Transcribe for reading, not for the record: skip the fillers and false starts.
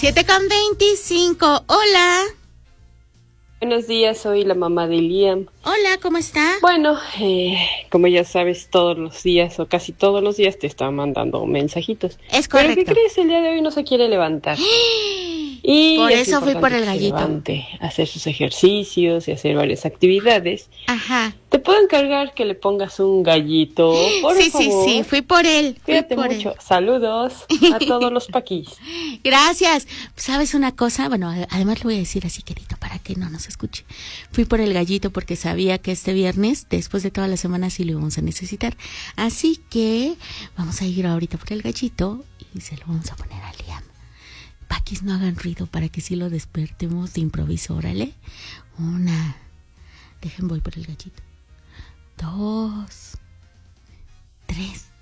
7:25. Hola. Buenos días, soy la mamá de Liam. Hola, ¿cómo está? Bueno, como ya sabes, todos los días o casi todos los días te están mandando mensajitos. Es correcto. Pero ¿qué crees? El día de hoy no se quiere levantar. Y por es eso fui por importante el que se gallito. levante, hacer sus ejercicios y hacer varias actividades. Ajá. ¿Te puedo encargar que le pongas un gallito, por favor? Sí, fui por él. Cuídate mucho. Saludos a todos los paquis. Gracias. ¿Sabes una cosa? Bueno, además lo voy a decir así, querido, para que no nos escuche. Fui por el gallito porque sabía que este viernes, después de toda la semana, sí lo íbamos a necesitar. Así que vamos a ir ahorita por el gallito y se lo vamos a poner a Liam. Paquis, no hagan ruido para que sí lo despertemos de improviso, órale. 1, dejen, voy por el gallito. 2, 3.